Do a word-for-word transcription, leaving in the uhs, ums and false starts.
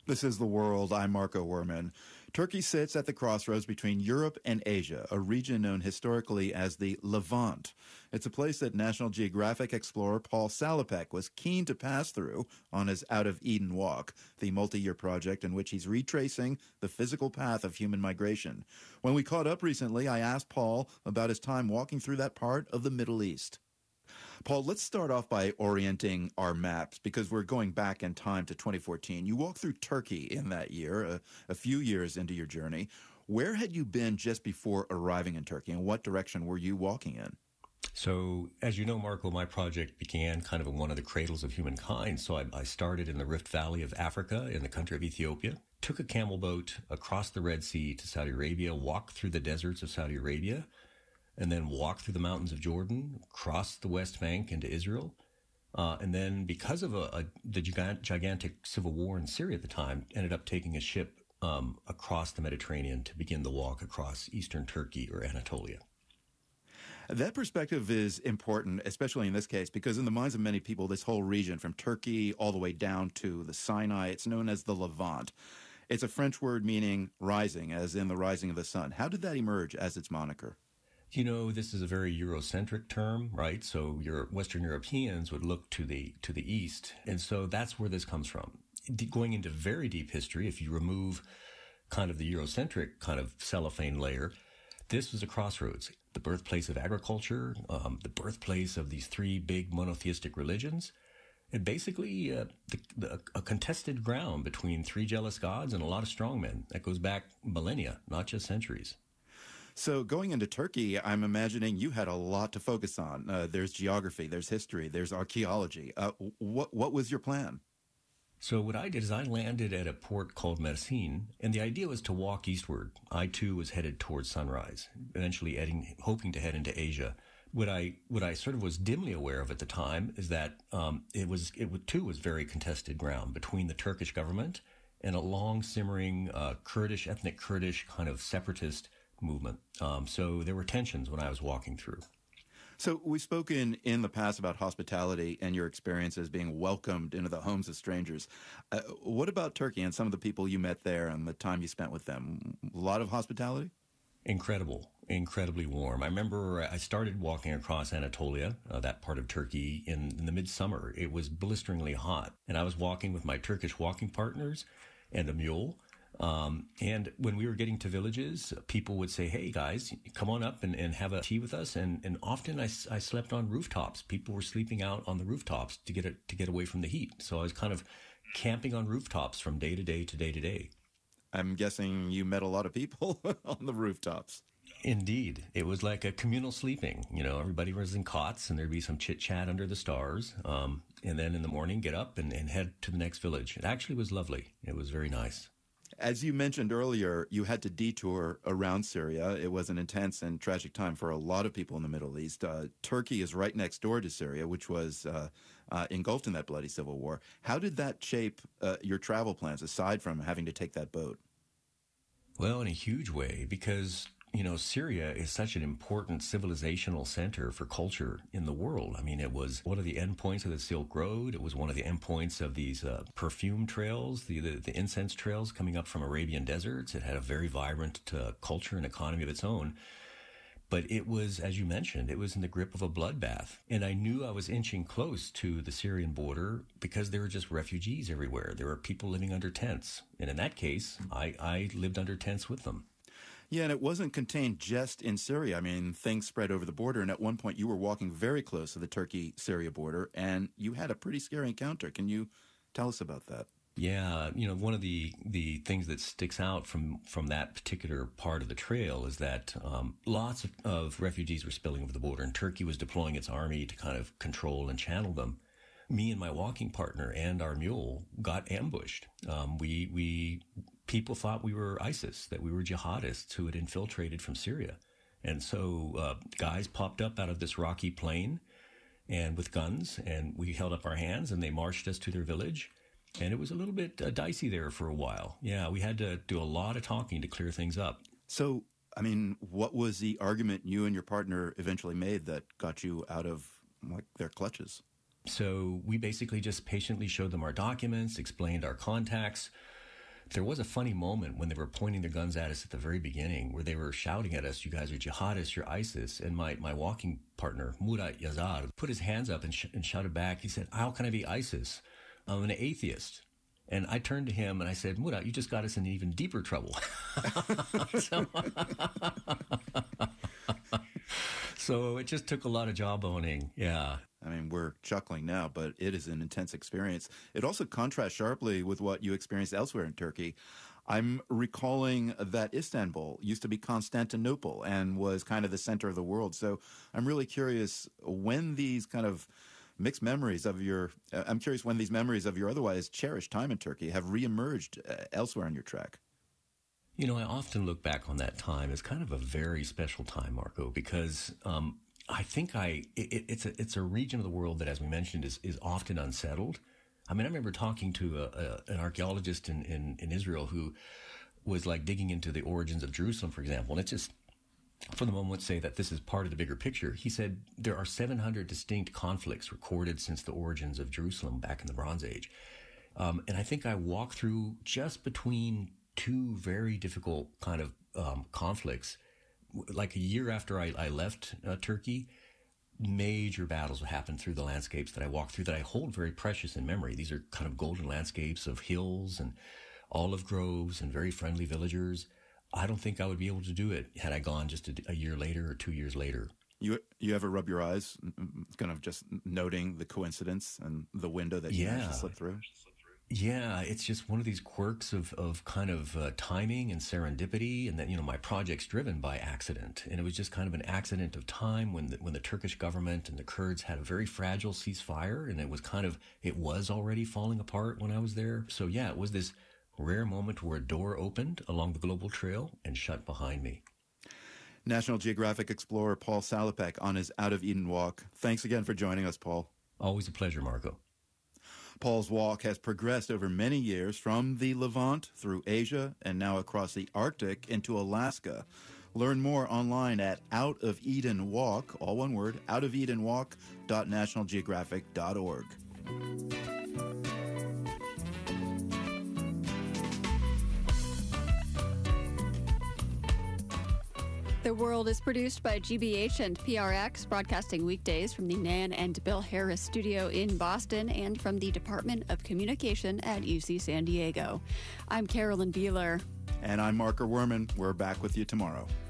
This is The World. I'm Marco Werman. Turkey sits at the crossroads between Europe and Asia, a region known historically as the Levant. It's a place that National Geographic explorer Paul Salopek was keen to pass through on his Out of Eden Walk, the multi-year project in which he's retracing the physical path of human migration. When we caught up recently, I asked Paul about his time walking through that part of the Middle East. Paul, let's start off by orienting our maps because we're going back in time to twenty fourteen. You walked through Turkey in that year, a, a few years into your journey. Where had you been just before arriving in Turkey, and what direction were you walking in? So, as you know, Marco, my project began kind of in one of the cradles of humankind. So I, I started in the Rift Valley of Africa in the country of Ethiopia, took a camel boat across the Red Sea to Saudi Arabia, walked through the deserts of Saudi Arabia, and then walked through the mountains of Jordan, crossed the West Bank into Israel. Uh, and then because of a, a, the gigant, gigantic civil war in Syria at the time, ended up taking a ship um, across the Mediterranean to begin the walk across eastern Turkey or Anatolia. That perspective is important, especially in this case, because in the minds of many people, this whole region from Turkey all the way down to the Sinai, it's known as the Levant. It's a French word meaning rising, as in the rising of the sun. How did that emerge as its moniker? You know, this is a very Eurocentric term, right? So your Western Europeans would look to the to the east. And so that's where this comes from. Going into very deep history, if you remove kind of the Eurocentric kind of cellophane layer, this was a crossroads, the birthplace of agriculture, um, the birthplace of these three big monotheistic religions, and basically uh, the, the, a contested ground between three jealous gods and a lot of strongmen that goes back millennia, not just centuries. So going into Turkey, I'm imagining you had a lot to focus on. Uh, there's geography, there's history, there's archaeology. Uh, what what was your plan? So what I did is I landed at a port called Mersin, and the idea was to walk eastward. I, too, was headed towards sunrise, eventually heading, hoping to head into Asia. What I what I sort of was dimly aware of at the time is that um, it was it too was very contested ground between the Turkish government and a long simmering uh, Kurdish, ethnic Kurdish kind of separatist movement. Um, so there were tensions when I was walking through. So we've spoken in the past about hospitality and your experiences being welcomed into the homes of strangers. Uh, what about Turkey and some of the people you met there and the time you spent with them? A lot of hospitality? Incredible, incredibly warm. I remember I started walking across Anatolia, uh, that part of Turkey, in, in the midsummer. It was blisteringly hot, and I was walking with my Turkish walking partners and a mule. Um, and when we were getting to villages, people would say, hey, guys, come on up and, and have a tea with us. And, and often I, I slept on rooftops. People were sleeping out on the rooftops to get a, to get away from the heat. So I was kind of camping on rooftops from day to day to day to day. I'm guessing you met a lot of people on the rooftops. Indeed. It was like a communal sleeping. You know, everybody was in cots and there'd be some chit chat under the stars. Um, and then in the morning, get up and, and head to the next village. It actually was lovely. It was very nice. As you mentioned earlier, you had to detour around Syria. It was an intense and tragic time for a lot of people in the Middle East. Uh, Turkey is right next door to Syria, which was uh, uh, engulfed in that bloody civil war. How did that shape uh, your travel plans, aside from having to take that boat? Well, in a huge way, because you know, Syria is such an important civilizational center for culture in the world. I mean, it was one of the endpoints of the Silk Road. It was one of the endpoints of these uh, perfume trails, the, the the incense trails coming up from Arabian deserts. It had a very vibrant uh, culture and economy of its own. But it was, as you mentioned, it was in the grip of a bloodbath. And I knew I was inching close to the Syrian border because there were just refugees everywhere. There were people living under tents. And in that case, I, I lived under tents with them. Yeah, and it wasn't contained just in Syria. I mean, things spread over the border, and at one point you were walking very close to the Turkey-Syria border, and you had a pretty scary encounter. Can you tell us about that? Yeah, you know, one of the, the things that sticks out from, from that particular part of the trail is that um, lots of, of refugees were spilling over the border, and Turkey was deploying its army to kind of control and channel them. Me and my walking partner and our mule got ambushed. Um, we we people thought we were ISIS, that we were jihadists who had infiltrated from Syria, and so uh, guys popped up out of this rocky plain, and with guns, and we held up our hands, and they marched us to their village, and it was a little bit uh, dicey there for a while. Yeah, we had to do a lot of talking to clear things up. So, I mean, what was the argument you and your partner eventually made that got you out of like their clutches? So we basically just patiently showed them our documents, explained our contacts. there was a funny moment when they were pointing their guns at us at the very beginning, where they were shouting at us, "You guys are jihadists, you're ISIS." And my, my walking partner, Murat Yazar, put his hands up and, sh- and shouted back. He said, "How can I be ISIS? I'm an atheist." And I turned to him and I said, "Murat, you just got us in even deeper trouble." so, so it just took a lot of jawboning. Yeah. I mean, we're chuckling now, but it is an intense experience. It also contrasts sharply with what you experienced elsewhere in Turkey. I'm recalling that Istanbul used to be Constantinople and was kind of the center of the world. So I'm really curious when these kind of mixed memories of your, uh, I'm curious when these memories of your otherwise cherished time in Turkey have reemerged uh, elsewhere on your trek. You know, I often look back on that time as kind of a very special time, Marco, because um, I think I it, it's a it's a region of the world that, as we mentioned, is is often unsettled. I mean, I remember talking to a, a, an archaeologist in, in, in Israel who was like digging into the origins of Jerusalem, for example, and it's just, for the moment, say that this is part of the bigger picture. He said there are seven hundred distinct conflicts recorded since the origins of Jerusalem back in the Bronze Age, um, and I think I walked through just between two very difficult kind of um, conflicts. Like a year after I, I left uh, Turkey, major battles happened through the landscapes that I walked through that I hold very precious in memory. These are kind of golden landscapes of hills and olive groves and very friendly villagers. I don't think I would be able to do it had I gone just a, a year later or two years later. You you ever rub your eyes, kind of just noting the coincidence and the window that you yeah. managed to slip through? Yeah, it's just one of these quirks of, of kind of uh, timing and serendipity, and that, you know, my project's driven by accident, and it was just kind of an accident of time when the, when the Turkish government and the Kurds had a very fragile ceasefire, and it was kind of, it was already falling apart when I was there. So yeah, it was this rare moment where a door opened along the global trail and shut behind me. National Geographic explorer Paul Salopek on his Out of Eden walk. Thanks again for joining us, Paul. Always a pleasure, Marco. Paul's walk has progressed over many years from the Levant through Asia and now across the Arctic into Alaska. Learn more online at Out of Eden Walk, all one word, out of eden walk dot national geographic dot org. The World is produced by G B H and P R X, broadcasting weekdays from the Nan and Bill Harris studio in Boston and from the Department of Communication at U C San Diego. I'm Carolyn Beeler. And I'm Marco Werman. We're back with you tomorrow.